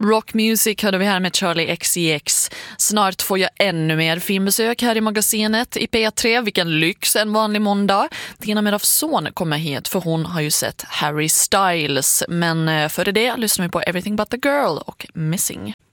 Rock Music hörde vi här med Charlie XCX. Snart får jag ännu mer filmbesök här i magasinet i P3. Vilken lyx en vanlig måndag. Tina Medavson kommer hit för hon har ju sett Harry Styles. Men före det lyssnar vi på Everything But The Girl och Missing.